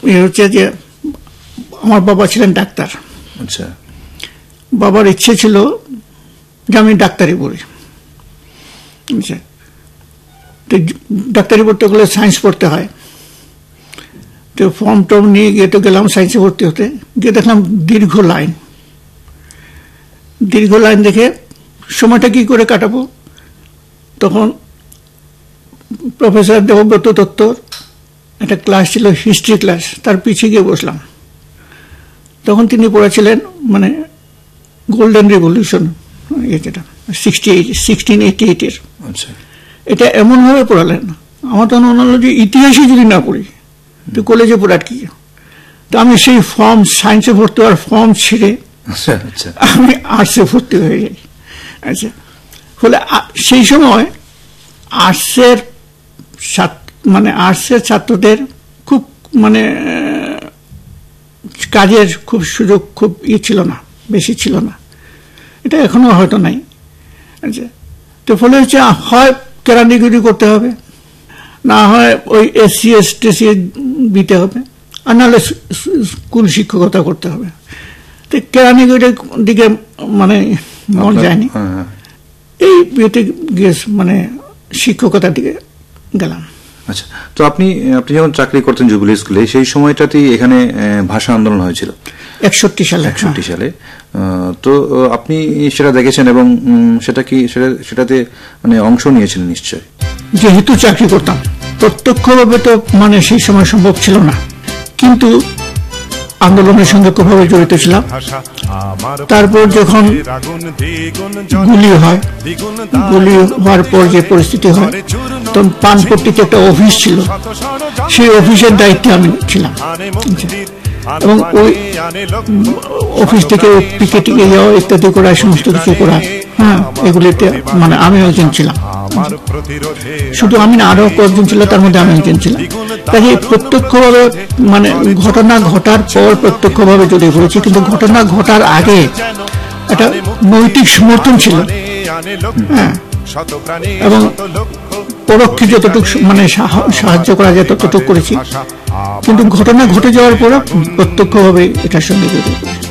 হচ্ছে যে আমার বাবা ছিলেন ডাক্তার। আচ্ছা। বাবার ইচ্ছে ছিল যে আমি ডাক্তারি পড়ি। আচ্ছা, ডাক্তারি পড়তে গেলে সায়েন্স পড়তে হয়। তো ফর্ম টর্ম নিয়ে গিয়ে তো গেলাম সায়েন্সে ভর্তি হতে, গিয়ে দেখলাম দীর্ঘ লাইন দেখে সময়টা কি করে কাটাবো। তখন প্রফেসর দেবব্রত দত্তর একটা ক্লাস ছিল, হিস্ট্রি ক্লাস, তার পিছিয়ে গিয়ে বসলাম। তখন তিনি পড়াছিলেন মানে গোল্ডেন রেভলিউশন, যেটা 1688-এর। আচ্ছা। এটা এমনভাবে পড়ালেন, আমার তখন মনে হলো যে ইতিহাসে যদি না পড়ি তো কলেজে পড়ার কি। তো আমি সেই ফর্ম, সায়েন্সে ভর্তি হওয়ার ফর্ম ছিঁড়ে আমি আর্টসে ভর্তি হয়ে যাই। আচ্ছা, ফলে সেই সময় আর্টসের ছাত্রদের খুব মানে কাজের খুব সুযোগ খুব ছিল না, বেশি ছিল না। এটা এখনো হয়তো নাই। আচ্ছা, তো ফলে হচ্ছে হয় কেরানিগিরি করতে হবে, না হয় ওই SCS TCS দিতে হবে, আর নাহলে স্কুল শিক্ষকতা করতে হবে। তো কেরানিগিরির দিকে মানে মন যায়নি, এই বিয়েতে গিয়ে মানে শিক্ষকতার দিকে গেলাম। আচ্ছা, তো আপনি যখন চাকরি করতেন জুবিলি স্কুলে, সেই সময়টাতেই এখানে ভাষা আন্দোলন হয়েছিল 61 সালে। তো আপনি সেটা দেখেছেন এবং সেটাতে মানে অংশ নিয়েছিলেন নিশ্চয়। যেহেতু চাকরি করতাম, প্রত্যক্ষভাবে তো মানে সেই সময় সম্ভব ছিল না, কিন্তু আন্দোলনের সঙ্গে খুবভাবে জড়িত ছিলাম। তারপর যখন গুলি হওয়ার পর যে পরিস্থিতি হয়, তখন পানপট্টিতে একটা অফিস ছিল, সেই অফিসের দায়িত্বে আমি ছিলাম। এবং ওই অফিস থেকে পিকেটিং এ যাওয়া ইত্যাদি করা, সমস্ত কিছু করা, হ্যাঁ, এগুলিতে মানে আমি একজন ছিলাম। শুধু আমি না, আরো কয়েকজন ছিল, তার মধ্যে আমি একজন ছিলাম। কাজে প্রত্যক্ষভাবে মানে ঘটনা ঘটার পর প্রত্যক্ষভাবে জড়িয়ে পড়েছি, কিন্তু ঘটনা ঘটার আগে একটা নৈতিক সমর্থন ছিল, হ্যাঁ, এবং পরোক্ষে যতটুকু মানে সাহায্য করা যায় ততটুকু করেছি, কিন্তু ঘটনা ঘটে যাওয়ার পর প্রত্যক্ষভাবে এটার সঙ্গে জড়িয়ে পড়েছি।